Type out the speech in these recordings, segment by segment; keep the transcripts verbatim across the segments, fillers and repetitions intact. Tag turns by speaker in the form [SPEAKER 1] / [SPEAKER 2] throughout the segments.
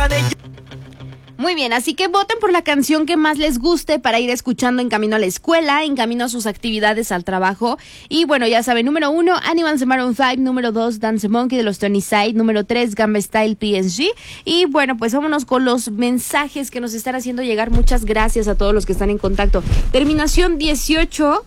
[SPEAKER 1] la de...
[SPEAKER 2] Muy bien, así que voten por la canción que más les guste para ir escuchando en camino a la escuela, en camino a sus actividades al trabajo. Y bueno, ya saben, número uno, Animals de Maroon cinco, número dos, Dance Monkey de los Tony Side, número tres, Gangnam Style P S G. Y bueno, pues vámonos con los mensajes que nos están haciendo llegar. Muchas gracias a todos los que están en contacto. Terminación dieciocho.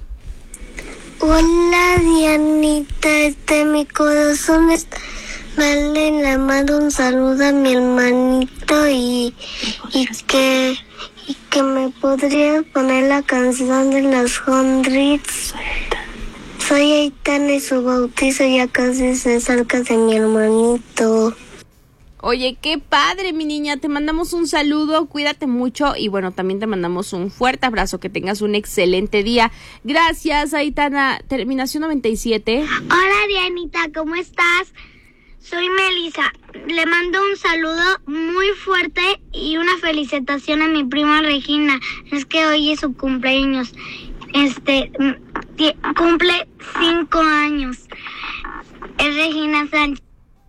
[SPEAKER 3] Hola, Dianita, este mi corazón está... Vale, le mando un saludo a mi hermanito y, y que y que me podría poner la canción de los Hundreds. Soy Aitana y su bautizo ya casi se salga de mi hermanito.
[SPEAKER 2] Oye, qué padre, mi niña, te mandamos un saludo, cuídate mucho y bueno, también te mandamos un fuerte abrazo, que tengas un excelente día. Gracias, Aitana. Terminación noventa y siete.
[SPEAKER 3] Hola, Dianita, ¿cómo estás? Soy Melissa, le mando un saludo muy fuerte y una felicitación a mi prima Regina, es que hoy es su cumpleaños, este, t- cumple cinco años, es Regina Sánchez,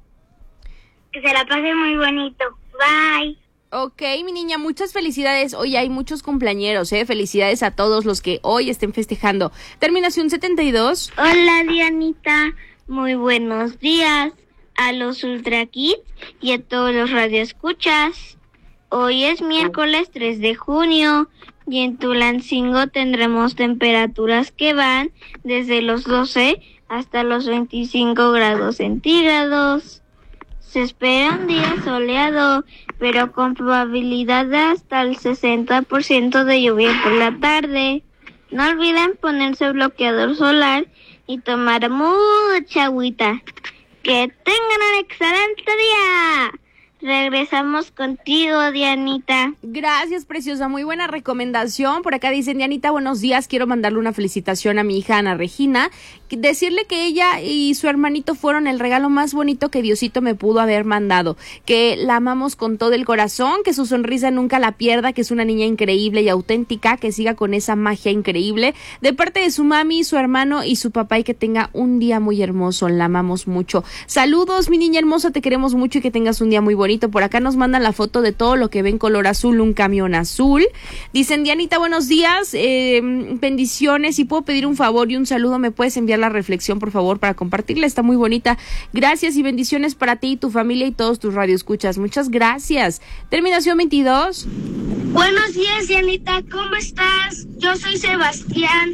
[SPEAKER 3] que se la pase muy bonito, bye.
[SPEAKER 2] Ok, mi niña, muchas felicidades. Hoy hay muchos cumpleañeros, ¿eh? Felicidades a todos los que hoy estén festejando. Terminación setenta y dos.
[SPEAKER 3] Hola, Dianita, muy buenos días a los Ultra Kids y a todos los radioescuchas. Hoy es miércoles tres de junio y en Tulancingo tendremos temperaturas que van desde los doce hasta los veinticinco grados centígrados. Se espera un día soleado, pero con probabilidad de hasta el sesenta por ciento de lluvia por la tarde. No olviden ponerse bloqueador solar y tomar mucha agüita. ¡Que tengan un excelente día! Regresamos contigo, Dianita.
[SPEAKER 2] Gracias, preciosa. Muy buena recomendación. Por acá dicen, Dianita, buenos días. Quiero mandarle una felicitación a mi hija Ana Regina. Decirle que ella y su hermanito fueron el regalo más bonito que Diosito me pudo haber mandado. Que la amamos con todo el corazón, que su sonrisa nunca la pierda, que es una niña increíble y auténtica, que siga con esa magia increíble. De parte de su mami, su hermano y su papá, y que tenga un día muy hermoso. La amamos mucho. Saludos, mi niña hermosa. Te queremos mucho y que tengas un día muy bonito. Por acá nos mandan la foto de todo lo que ven color azul, un camión azul. Dicen, Dianita, buenos días, eh, bendiciones. Si puedo pedir un favor y un saludo, ¿me puedes enviar la reflexión, por favor, para compartirla? Está muy bonita. Gracias y bendiciones para ti y tu familia y todos tus radioescuchas. Muchas gracias. Terminación veintidós.
[SPEAKER 3] Buenos días, Dianita, ¿cómo estás? Yo soy Sebastián.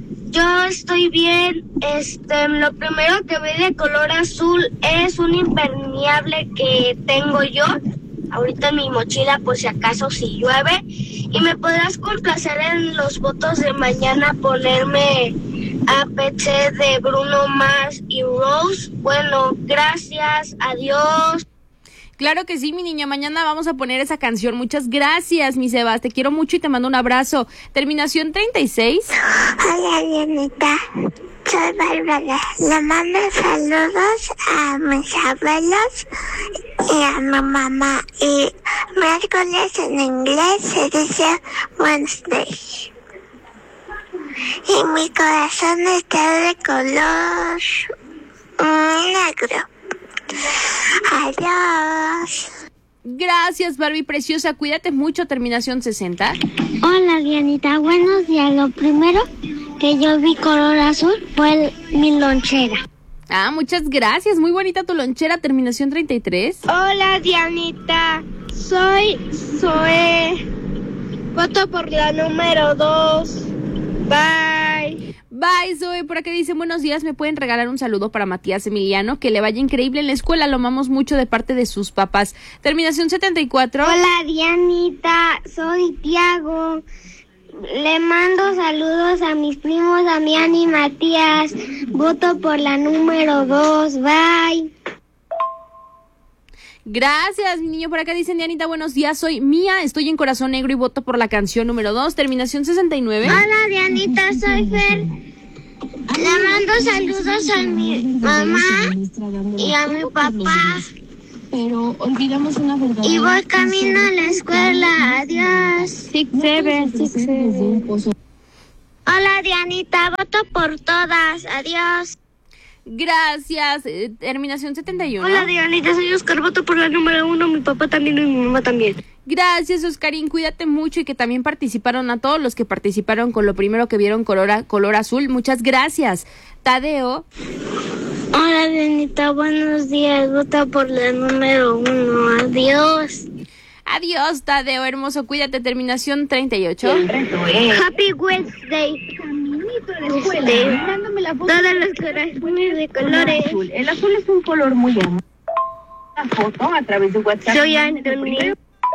[SPEAKER 3] Yo estoy bien. Este, lo primero que ve de color azul es un impermeable que tengo yo ahorita en mi mochila por si acaso si llueve. Y me podrás complacer en los votos de mañana ponerme A P C de Bruno Mars y Rose. Bueno, gracias, adiós.
[SPEAKER 2] Claro que sí, mi niña, mañana vamos a poner esa canción. Muchas gracias, mi Sebas, te quiero mucho y te mando un abrazo. Terminación treinta y seis.
[SPEAKER 3] Hola, Dianita, soy Bárbara. Le mando saludos a mis abuelos y a mi mamá. Y miércoles en inglés se dice Wednesday. Y mi corazón está de color negro. Adiós.
[SPEAKER 2] Gracias, Barbie preciosa, cuídate mucho. Terminación sesenta.
[SPEAKER 3] Hola, Dianita, buenos días. Lo primero que yo vi color azul fue el, mi lonchera.
[SPEAKER 2] Ah, muchas gracias, muy bonita tu lonchera. Terminación treinta y tres.
[SPEAKER 3] Hola, Dianita, soy Zoe. Voto por la número dos. Bye.
[SPEAKER 2] Bye, Zoe. Por acá dice, buenos días, ¿me pueden regalar un saludo para Matías Emiliano? Que le vaya increíble en la escuela, lo amamos mucho de parte de sus papás. Terminación setenta y cuatro.
[SPEAKER 3] Hola, Dianita, soy Tiago. Le mando saludos a mis primos Damián y Matías. Voto por la número dos. Bye.
[SPEAKER 2] Gracias, mi niño. Por acá dicen, Dianita, buenos días, soy Mía, estoy en Corazón Negro y voto por la canción número dos. Terminación sesenta y nueve.
[SPEAKER 3] Hola, Dianita, soy Fer. Le mando saludos a mi mamá y a mi papá.
[SPEAKER 4] Pero olvidamos una verdad.
[SPEAKER 3] Y voy camino a la escuela. Adiós.
[SPEAKER 4] Six, seven, six, seven.
[SPEAKER 3] Hola, Dianita, voto por todas. Adiós.
[SPEAKER 2] Gracias. Eh, terminación setenta y uno.
[SPEAKER 3] Hola Dianita, soy Oscar, voto por la número uno, mi papá también y mi mamá también.
[SPEAKER 2] Gracias, Oscarín, cuídate mucho y que también participaron a todos los que participaron con lo primero que vieron color, a, color azul. Muchas gracias. Tadeo.
[SPEAKER 3] Hola Dianita, buenos días, vota por la número uno, adiós.
[SPEAKER 2] Adiós, Tadeo, hermoso, cuídate. Terminación treinta y ocho.
[SPEAKER 3] Happy Wednesday. Este, todos los corazones de colores.
[SPEAKER 4] El azul es un color muy hermoso. Una foto a través de WhatsApp.
[SPEAKER 3] Soy Anthony.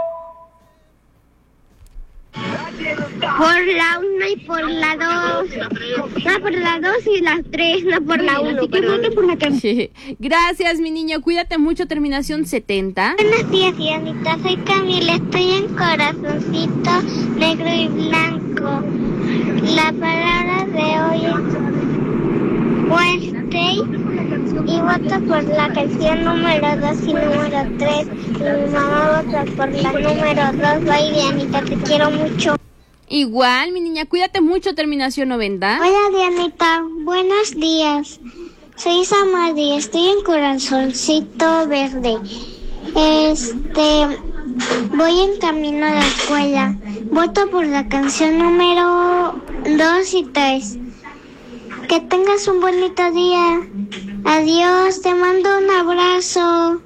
[SPEAKER 3] Por la una y por la dos. No, por la dos y las tres, no por la uno.
[SPEAKER 2] Gracias, mi niño, cuídate mucho. Terminación setenta.
[SPEAKER 3] Buenos días, Dianita. Soy Camila. Estoy en corazoncito negro y blanco. La palabra de hoy es Wednesday. Y voto por la canción número dos y número tres. Y mi mamá vota por la número dos. Bye, Dianita, te quiero mucho.
[SPEAKER 2] Igual, mi niña, cuídate mucho. Terminación noventa.
[SPEAKER 3] Hola, Dianita. Buenos días. Soy Samadi. Estoy en corazoncito verde. Este... Voy en camino a la escuela. Voto por la canción número dos y tres. Que tengas un bonito día. Adiós, te mando un abrazo.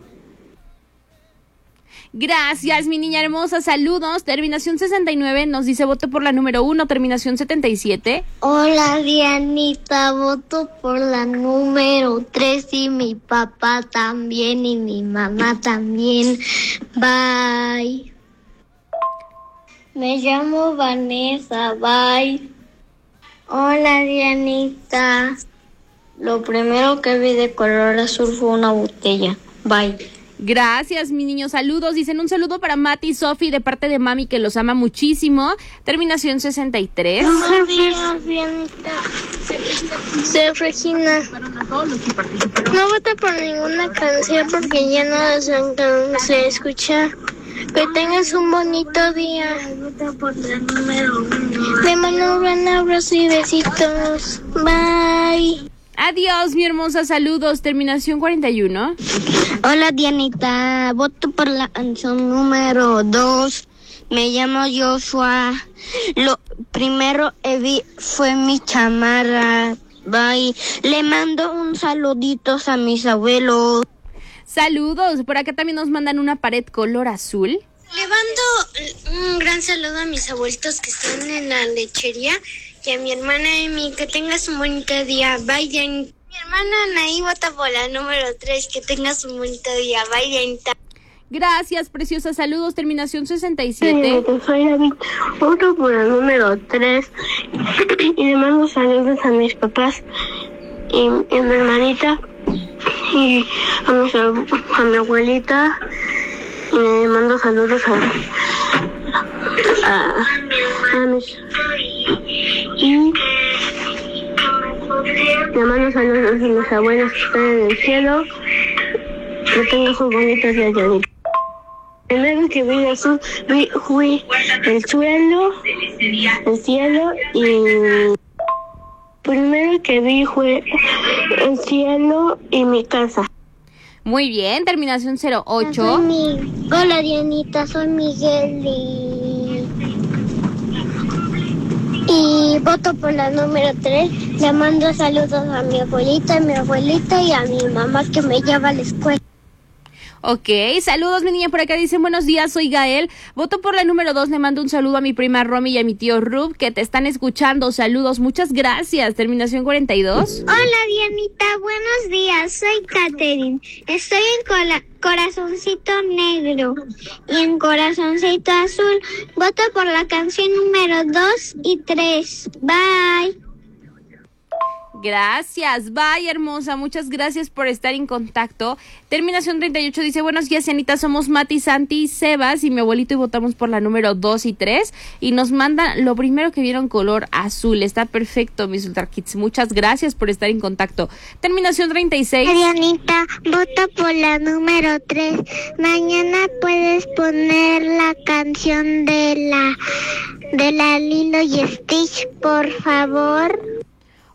[SPEAKER 2] Gracias, mi niña hermosa, saludos. Terminación sesenta y nueve nos dice voto por la número uno. Terminación setenta y siete.
[SPEAKER 3] Hola Dianita, voto por la número tres y mi papá también y mi mamá también. Bye. Me llamo Vanessa, bye. Hola Dianita. Lo primero que vi de color azul fue una botella. Bye.
[SPEAKER 2] Gracias, mi niño, saludos. Dicen un saludo para Mati y Sofi de parte de mami que los ama muchísimo. Terminación sesenta y tres.
[SPEAKER 3] Buenos días, Dianita. Soy Regina. No voto por ninguna canción porque ya no se escucha. Que tengas un bonito día. Voto por la número uno. Te mando un gran abrazo y besitos. Bye.
[SPEAKER 2] Adiós, mi hermosa, saludos. Terminación cuarenta y uno.
[SPEAKER 3] Hola Dianita, voto por la canción número dos. Me llamo Joshua. Lo primero que vi fue mi chamarra. Bye. Le mando un saluditos a mis abuelos.
[SPEAKER 2] Saludos. Por acá también nos mandan una pared color azul.
[SPEAKER 3] Le mando un gran saludo a mis abuelitos que están en la lechería. Y a mi hermana Emi, que tengas un bonito día. Bye, Dianita. Mi hermana Anaí vota por la número tres. Que tengas un bonito día. Bye, Dianita.
[SPEAKER 2] Gracias, preciosa. Saludos. Terminación sesenta y siete.
[SPEAKER 3] Sí, soy David. Voto por la número tres. Y le mando saludos a mis papás y, y a mi hermanita. Y a, mis, a mi abuelita. Y le mando saludos a, a, a mis... Y le mando saludos a mis abuelos que están en el cielo. Que tengas un bonito día, Dianita. Primero que vi azul, vi, fui el suelo, el cielo y... Primero que vi fue el cielo y mi casa.
[SPEAKER 2] Muy bien, terminación cero ocho.
[SPEAKER 3] Mi... Hola Dianita, soy Miguel y... y voto por la número tres. Le mando saludos a mi abuelita, a mi abuelita y a mi mamá que me lleva a la escuela.
[SPEAKER 2] Ok, saludos, mi niña. Por acá dicen buenos días, soy Gael. Voto por la número dos. Le mando un saludo a mi prima Romy y a mi tío Rub que te están escuchando. Saludos, muchas gracias. Terminación cuarenta y dos.
[SPEAKER 3] Hola Dianita, buenos días. Soy Katherine. Estoy en cola corazoncito negro y en corazoncito azul. Voto por la canción número dos y tres. Bye.
[SPEAKER 2] Gracias, bye hermosa, muchas gracias por estar en contacto. Terminación treinta y ocho dice, buenos días Anita, somos Mati, Santi, Sebas y mi abuelito y votamos por la número dos y tres y nos mandan lo primero que vieron color azul. Está perfecto, mis Ultra Kids, muchas gracias por estar en contacto. Terminación treinta y seis.
[SPEAKER 3] Dianita, voto por la número tres. Mañana puedes poner la canción de la de la Lilo y Stitch, por favor.